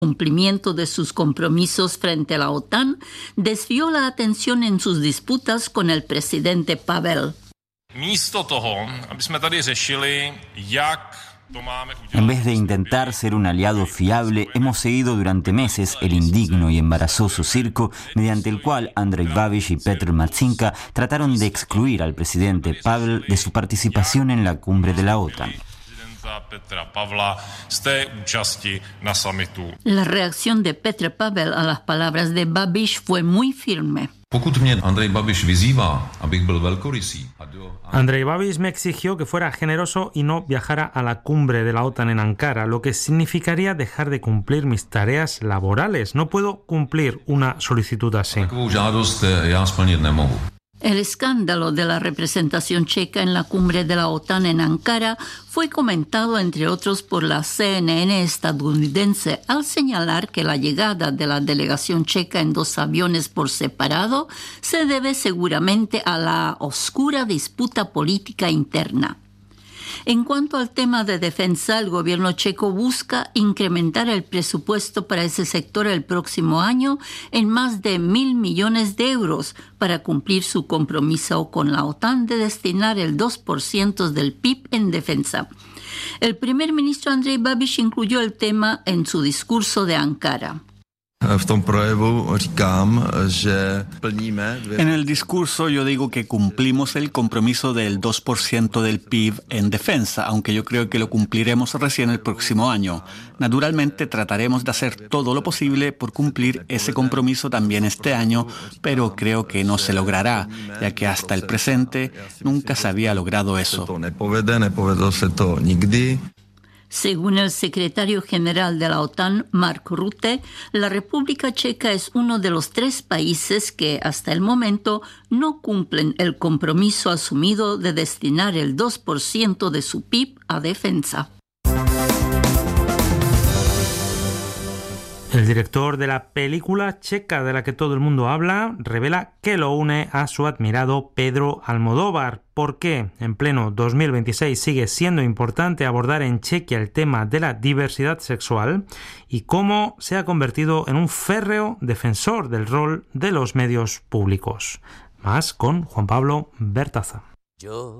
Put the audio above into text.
cumplimiento de sus compromisos frente a la OTAN, desvió la atención en sus disputas con el presidente Pavel. En vez de intentar ser un aliado fiable, hemos seguido durante meses el indigno y embarazoso circo mediante el cual Andrej Babiš y Petr Marcinka trataron de excluir al presidente Pavel de su participación en la cumbre de la OTAN. La reacción de Petr Pavel a las palabras de Babiš fue muy firme. Andrej Babiš me exigió que fuera generoso y no viajara a la cumbre de la OTAN en Ankara, lo que significaría dejar de cumplir mis tareas laborales. No puedo cumplir una solicitud así. El escándalo de la representación checa en la cumbre de la OTAN en Ankara fue comentado, entre otros, por la CNN estadounidense al señalar que la llegada de la delegación checa en 2 aviones por separado se debe seguramente a la oscura disputa política interna. En cuanto al tema de defensa, el gobierno checo busca incrementar el presupuesto para ese sector el próximo año en más de 1.000 millones de euros para cumplir su compromiso con la OTAN de destinar el 2% del PIB en defensa. El primer ministro Andrej Babiš incluyó el tema en su discurso de Ankara. En el discurso yo digo que cumplimos el compromiso del 2% del PIB en defensa, aunque yo creo que lo cumpliremos recién el próximo año. Naturalmente trataremos de hacer todo lo posible por cumplir ese compromiso también este año, pero creo que no se logrará, ya que hasta el presente nunca se había logrado eso. Según el secretario general de la OTAN, Mark Rutte, la República Checa es uno de los 3 países que hasta el momento no cumplen el compromiso asumido de destinar el 2% de su PIB a defensa. El director de la película checa de la que todo el mundo habla revela que lo une a su admirado Pedro Almodóvar. ¿Por qué en pleno 2026 sigue siendo importante abordar en Chequia el tema de la diversidad sexual y cómo se ha convertido en un férreo defensor del rol de los medios públicos? Más con Juan Pablo Bertaza.